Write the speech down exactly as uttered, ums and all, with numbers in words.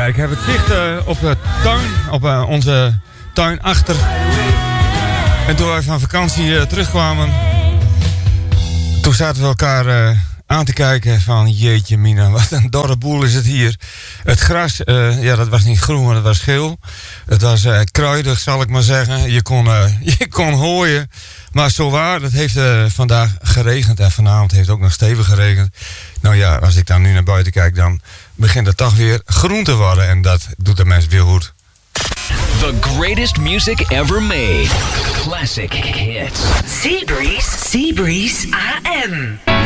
Ja, ik heb het zicht uh, op de tuin, op uh, onze tuin achter. En toen wij van vakantie uh, terugkwamen, toen zaten we elkaar uh, aan te kijken van jeetje mina, wat een dorre boel is het hier. Het gras, uh, ja dat was niet groen, maar dat was geel. Het was uh, kruidig, zal ik maar zeggen. Je kon, uh, je kon hooien. Maar zo waar, het heeft uh, vandaag geregend en vanavond heeft het ook nog stevig geregend. Nou ja, als ik dan nu naar buiten kijk, dan begint het toch weer groen te worden. En dat doet de mens weer goed. The greatest music ever made. Classic hits. Seabreeze, Seabreeze A M.